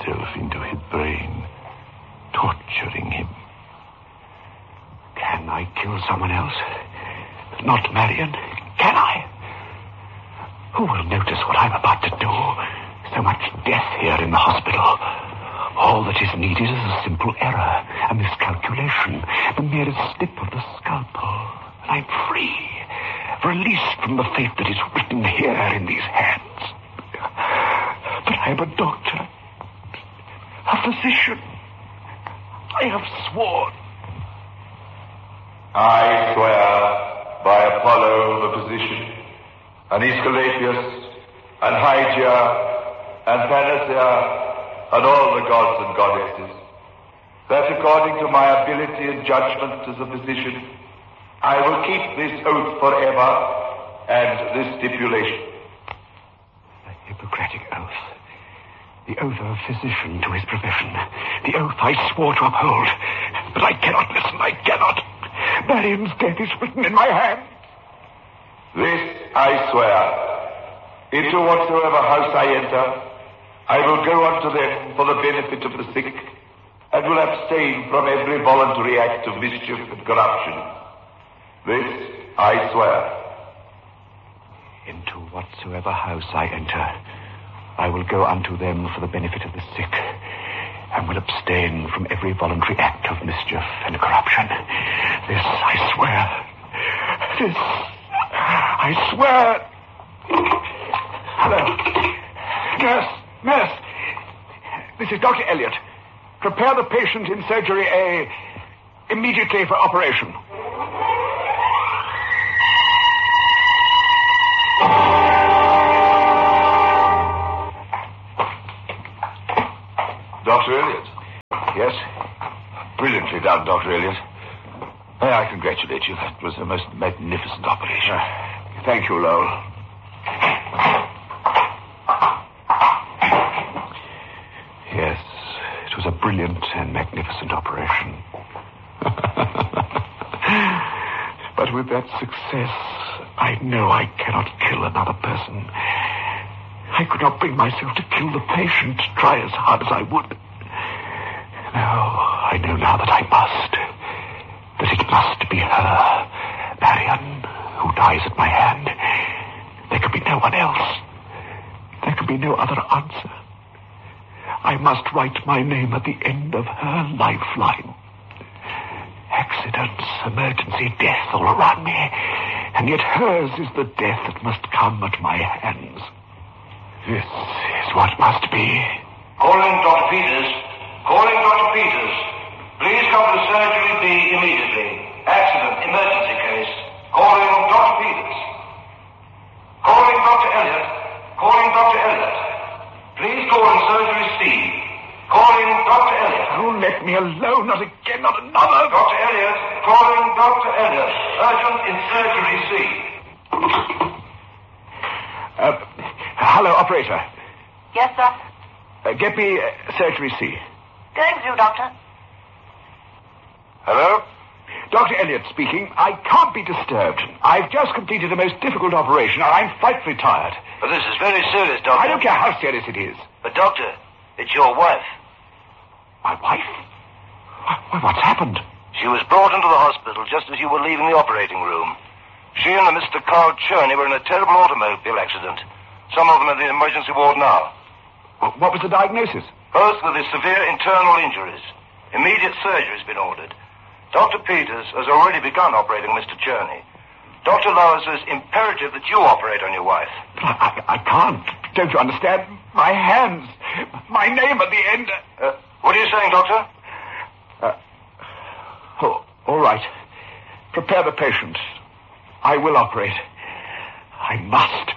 myself into his brain, torturing him. Can I kill someone else? Not Marion? Can I? Who will notice what I'm about to do? So much death here in the hospital. All that is needed is a simple error, a miscalculation, the merest slip of the scalpel. And I'm free, released from the fate that is written here in these hands. But I am a doctor, a physician. I have sworn. I swear by Apollo the physician, and Aesculapius, and Hygia, and Panacea, and all the gods and goddesses, that according to my ability and judgment as a physician, I will keep this oath forever and this stipulation. The Hippocratic oath. The oath of a physician to his profession. The oath I swore to uphold. But I cannot listen, I cannot. Marion's death is written in my hand. This I swear. Into whatsoever house I enter, I will go unto them for the benefit of the sick, and will abstain from every voluntary act of mischief and corruption. This I swear. Into whatsoever house I enter, I will go unto them for the benefit of the sick, and will abstain from every voluntary act of mischief and corruption. This I swear. This I swear. Hello. Nurse. This is Dr. Elliot. Prepare the patient in surgery A immediately for operation. Dr. Elliot? Yes? Brilliantly done, Dr. Elliot. May I congratulate you. That was a most magnificent operation. Thank you, Lowell. Yes, it was a brilliant and magnificent operation. But with that success, I know I cannot kill another person. I could not bring myself to kill the patient, try as hard as I would. No, I know now that I must. That it must be her, Marion, who dies at my hand. There could be no one else. There could be no other answer. I must write my name at the end of her lifeline. Accidents, emergency, death all around me. And yet hers is the death that must come at my hands. This is what must be. Calling Dr. Peters. Calling Dr. Peters. Please come to surgery B immediately. Accident, emergency case. Calling Dr. Peters. Calling Dr. Elliot. Calling Dr. Elliot. Please call in surgery C. Calling Dr. Elliot. Oh, let me alone. Not again, not another. Dr. Elliot. Calling Dr. Elliot. Urgent in surgery C. Hello, operator. Yes, sir? Get me surgery C. Going through, Doctor. Hello? Dr. Elliot speaking. I can't be disturbed. I've just completed a most difficult operation, and I'm frightfully tired. But this is very serious, Doctor. I don't care how serious it is. But, Doctor, it's your wife. My wife? Why, what's happened? She was brought into the hospital just as you were leaving the operating room. She and Mr. Carl Cherney were in a terrible automobile accident. Some of them in the emergency ward now. What was the diagnosis? Both with severe internal injuries. Immediate surgery has been ordered. Dr. Peters has already begun operating Mr. Cherney. Dr. Lowe says imperative that you operate on your wife. But I can't. Don't you understand? My hands. My name at the end. What are you saying, Doctor? All right. Prepare the patient. I will operate. I must.